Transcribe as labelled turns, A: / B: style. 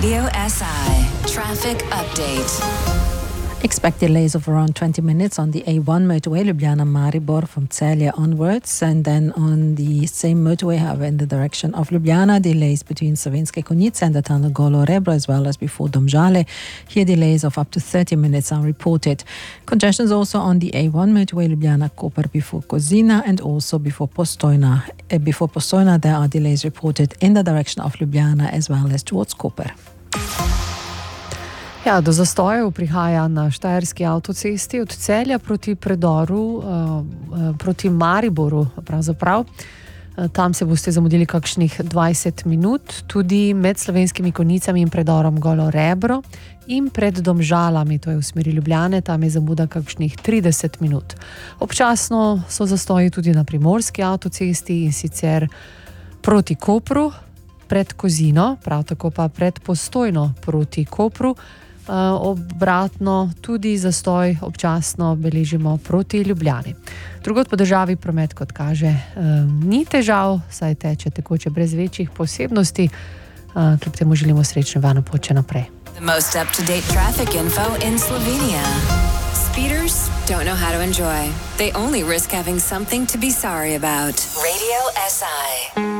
A: Radio SI Traffic Update.
B: Expect delays of around 20 minutes on the A1 motorway, Ljubljana-Maribor from Celje onwards, and then on the same motorway, however, in the direction of Ljubljana, delays between Savinjske Konjice and the tunnel Golo Rebro, as well as before Domžale. Here, delays of up to 30 minutes are reported. Congestions also on the A1 motorway, Ljubljana-Koper before Kozina, and also before Postojna. Before Postojna, there are delays reported in the direction of Ljubljana as well as towards Koper.
C: Ja, do zastojev prihaja na Štajerski avtocesti od Celja proti predoru, proti Mariboru pravzaprav. Tam se boste zamudili kakšnih 20 minut, tudi med Slovenskimi Konjicami in predorom Golo Rebro in pred Domžalami, to je v smeri Ljubljane, tam je zamuda kakšnih 30 minut. Občasno so zastoji tudi na Primorski avtocesti in sicer proti Kopru, pred Kozino, prav tako pa pred Postojno proti Kopru. Obratno tudi zastoj občasno beležimo proti Ljubljani. Drugod po državi promet, kot kaže, ni težav, saj teče tekoče brez večjih posebnosti. Kljub temu želimo srečno varno pot še naprej.
A: The most up-to-date traffic info in Slovenia. Speeders don't know how to enjoy. They only risk having something to be sorry about. Radio SI.